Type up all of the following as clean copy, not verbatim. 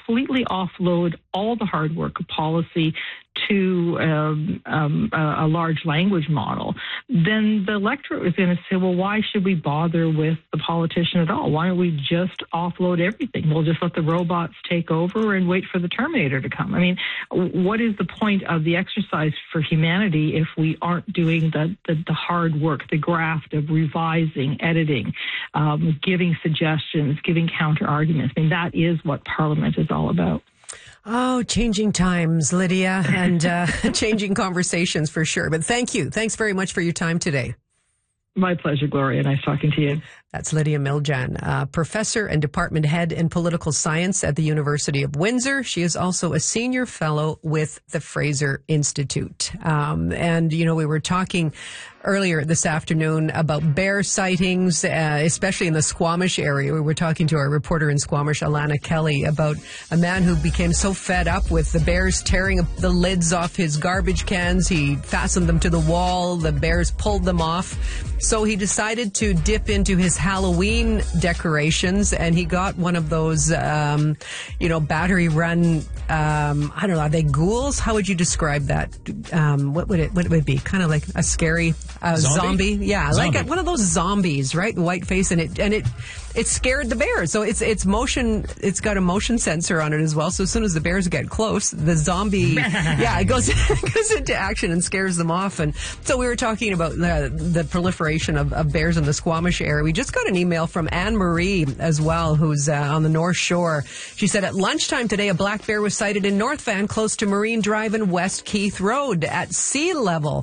completely offload all the hard work of policy to a large language model, then the electorate is going to say, well, why should we bother with the politician at all? Why don't we just offload everything? We'll just let the robots take over and wait for the Terminator to come. I mean, what is the point of the exercise for humanity if we aren't doing the hard work, the graft of revising, editing, giving suggestions, giving counter arguments? I mean, that is what Parliament is all about. Oh, changing times, Lydia, and changing conversations for sure. But thank you. Thanks very much for your time today. My pleasure, Gloria. Nice talking to you. That's Lydia Miljan, professor and department head in political science at the University of Windsor. She is also a senior fellow with the Fraser Institute. And, you know, we were talking earlier this afternoon about bear sightings, especially in the Squamish area. We were talking to our reporter in Squamish, Alana Kelly, about a man who became so fed up with the bears tearing the lids off his garbage cans. He fastened them to the wall. The bears pulled them off. So he decided to dip into his Halloween decorations, and he got one of those, battery run, I don't know, are they ghouls? How would you describe that? What would it be? Kind of like a scary zombie? Yeah, zombie. Like one of those zombies, right? White face, and it scared the bears. So it's motion. It's got a motion sensor on it as well. So as soon as the bears get close, the zombie, it goes into action and scares them off. And so we were talking about the proliferation of bears in the Squamish area. We just got an email from Anne Marie as well, who's on the North Shore. She said at lunchtime today, a black bear was sighted in North Van, close to Marine Drive and West Keith Road at sea level,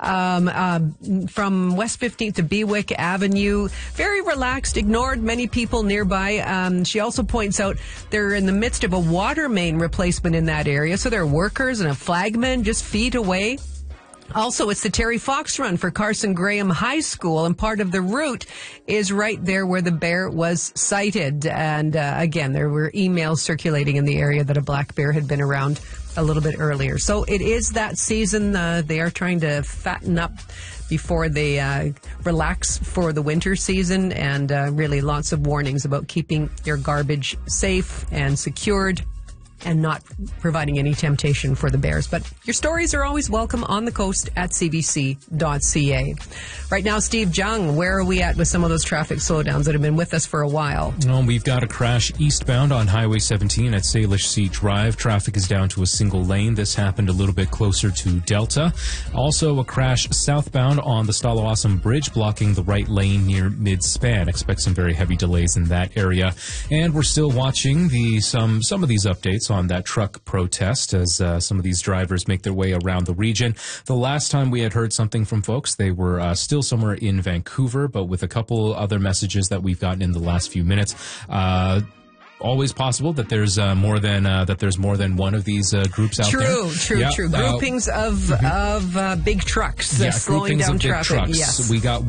from West 15th to Bewick Avenue. Very relaxed, ignored many people nearby. She also points out they're in the midst of a water main replacement in that area, so there are workers and a flagman just feet away. Also, it's the Terry Fox Run for Carson Graham High School, and part of the route is right there where the bear was sighted. And again, there were emails circulating in the area that a black bear had been around a little bit earlier. So it is that season. They are trying to fatten up before they relax for the winter season, and really lots of warnings about keeping your garbage safe and secured and not providing any temptation for the bears. But your stories are always welcome on the coast at cbc.ca. Right now, Steve Jung, where are we at with some of those traffic slowdowns that have been with us for a while? We've got a crash eastbound on Highway 17 at Salish Sea Drive. Traffic is down to a single lane. This happened a little bit closer to Delta. Also, a crash southbound on the Stalawassam Bridge, blocking the right lane near mid-span. Expect some very heavy delays in that area. And we're still watching some of these updates on that truck protest as some of these drivers make their way around the region. The last time we had heard something from folks, they were still somewhere in Vancouver, but with a couple other messages that we've gotten in the last few minutes, always possible that there's more than one of these groups out there. True. Groupings of big trucks slowing down traffic. Trucks. Yes. We got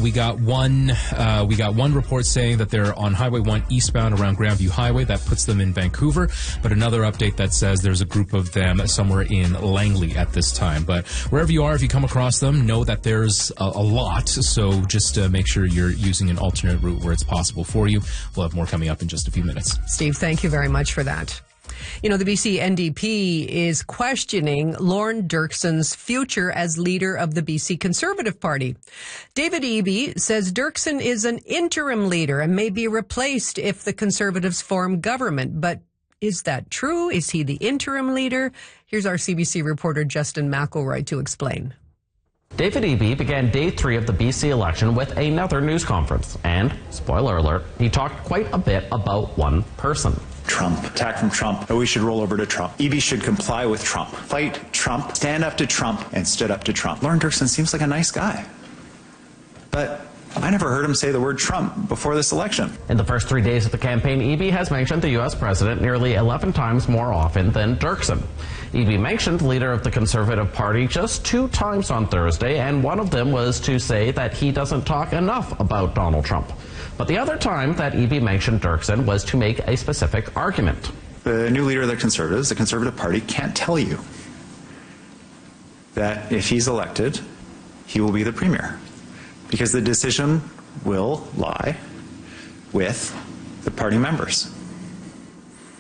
one report saying that they're on Highway 1 eastbound around Grandview Highway. That puts them in Vancouver. But another update that says there's a group of them somewhere in Langley at this time. But wherever you are, if you come across them, know that there's a lot. So just make sure you're using an alternate route where it's possible for you. We'll have more coming up in just a few minutes. Steve, thank you very much for that. You know, the BC NDP is questioning Lorne Dirksen's future as leader of the BC Conservative Party. David Eby says Dirksen is an interim leader and may be replaced if the Conservatives form government. But is that true? Is he the interim leader? Here's our CBC reporter Justin McElroy to explain. David Eby began day 3 of the BC election with another news conference. And, spoiler alert, he talked quite a bit about one person. Trump. Attack from Trump. We should roll over to Trump. Eby should comply with Trump. Fight Trump. Stand up to Trump. And stood up to Trump. Lorne Dirksen seems like a nice guy. But I never heard him say the word Trump before this election. In the first 3 days of the campaign, Eby has mentioned the U.S. president nearly 11 times more often than Dirksen. Eby mentioned the leader of the Conservative Party just 2 times on Thursday, and one of them was to say that he doesn't talk enough about Donald Trump. But the other time that Eby mentioned Dirksen was to make a specific argument. The new leader of the Conservatives, the Conservative Party, can't tell you that if he's elected, he will be the premier. Because the decision will lie with the party members.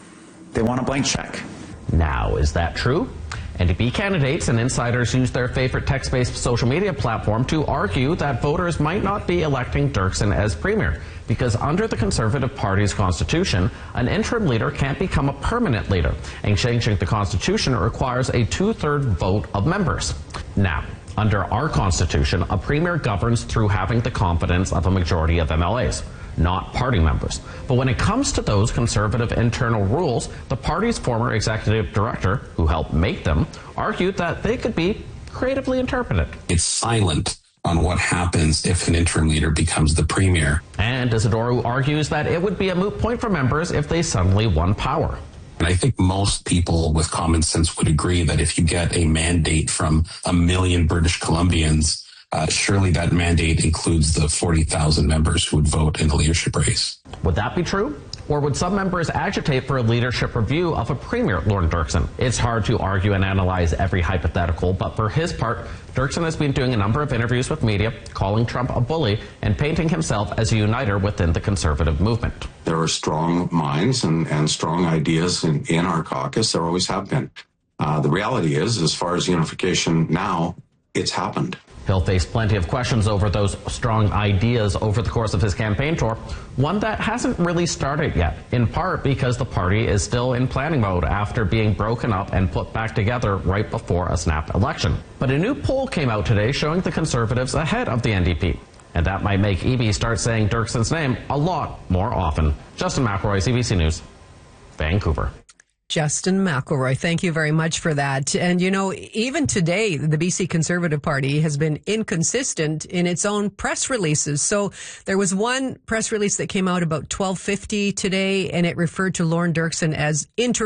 They want a blank check. Now, is that true? NDP candidates and insiders use their favorite text-based social media platform to argue that voters might not be electing Dirksen as premier, because under the Conservative Party's constitution, an interim leader can't become a permanent leader, and changing the constitution requires a two-thirds vote of members. Now, under our constitution, a premier governs through having the confidence of a majority of MLAs, not party members. But when it comes to those Conservative internal rules, the party's former executive director, who helped make them, argued that they could be creatively interpreted. It's silent on what happens if an interim leader becomes the premier. And Isidoro argues that it would be a moot point for members if they suddenly won power. And I think most people with common sense would agree that if you get a mandate from 1 million British Columbians, surely that mandate includes the 40,000 members who would vote in the leadership race. Would that be true? Or would some members agitate for a leadership review of a premier, Lorne Dirksen? It's hard to argue and analyze every hypothetical, but for his part, Dirksen has been doing a number of interviews with media, calling Trump a bully and painting himself as a uniter within the Conservative movement. There are strong minds and strong ideas in our caucus. There always have been. The reality is, as far as unification now, it's happened. He'll face plenty of questions over those strong ideas over the course of his campaign tour, one that hasn't really started yet, in part because the party is still in planning mode after being broken up and put back together right before a snap election. But a new poll came out today showing the Conservatives ahead of the NDP. And that might make Eby start saying Dirksen's name a lot more often. Justin McElroy, CBC News, Vancouver. Justin McElroy, thank you very much for that. And, you know, even today, the BC Conservative Party has been inconsistent in its own press releases. So there was one press release that came out about 12:50 today, and it referred to Lorne Dirksen as interim